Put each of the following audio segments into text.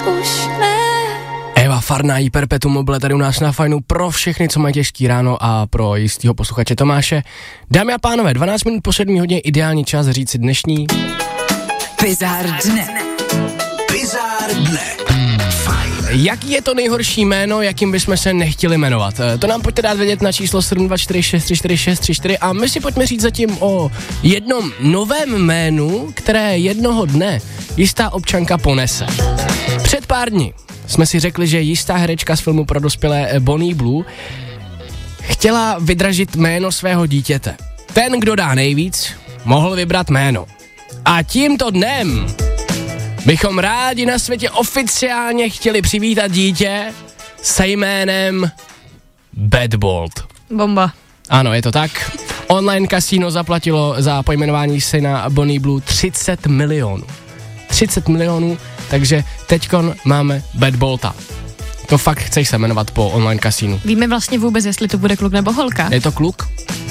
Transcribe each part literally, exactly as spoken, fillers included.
Už ne. Eva Farná, jí Perpetuum mobile tady u nás na Fajnu pro všechny, co mají těžký ráno a pro jistýho posluchače Tomáše. Dámy a pánové, dvanáct minut po sedmé hodině, ideální čas říct si dnešní Bizár dne. Bizár dne. Jaký je to nejhorší jméno, jakým bychom se nechtěli jmenovat? To nám pojďte dát vědět na číslo sedm dva čtyři šest tři čtyři šest tři čtyři a my si pojďme říct zatím o jednom novém jménu, které jednoho dne jistá občanka ponese. Před pár dní jsme si řekli, že jistá herečka z filmu pro dospělé Bonnie Blue chtěla vydražit jméno svého dítěte. Ten, kdo dá nejvíc, mohl vybrat jméno. A tímto dnem bychom rádi na světě oficiálně chtěli přivítat dítě se jménem Bad Bolt. Bomba. Ano, je to tak. Online kasino zaplatilo za pojmenování syna Bonnie Blue třicet milionů. třicet milionů, takže teďkon máme Bad Bolta. To fakt chceš se jmenovat po online kasínu. Víme vlastně vůbec, jestli to bude kluk nebo holka? Je to kluk?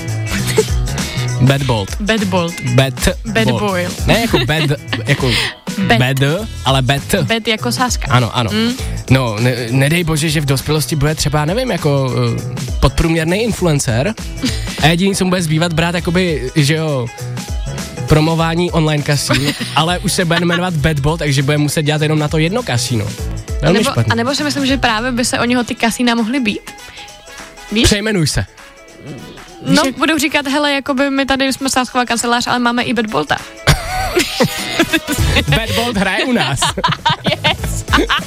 Bad Bolt. Bad Bolt. Bad, Bad Bolt. boy. Ne jako bad, jako Bad. bad, ale bad. Bad jako sáska. Ano, ano. Mm. No, ne, nedej bože, že v dospělosti bude třeba, nevím, jako uh, podprůměrný influencer a jediný, co mu bude zbývat brát, jakoby, že jo, promování online kasín, ale už se bude jmenovat Bad Bolt, takže bude muset dělat jenom na to jedno kasíno. Velmi nebo, špatný. a nebo si myslím, že právě by se o něho ty kasína mohly být. Víš? Přejmenuj se. No, jak... budou říkat, hele, jakoby my tady jsme sásková kancelář, ale máme i Bad Bolta. Bad Bolt hraje u nás. Yes.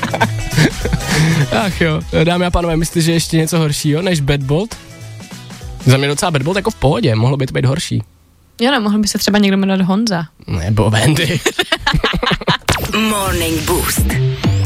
Ach jo, dámy a pánové, myslíte, že ještě něco horšího než Bad Bolt? Za mě docela Bad Bolt jako v pohodě, mohlo by to být horší. Jo, no, mohl by se třeba někdo jmenovat Honza. Nebo Wendy. Morning Boost.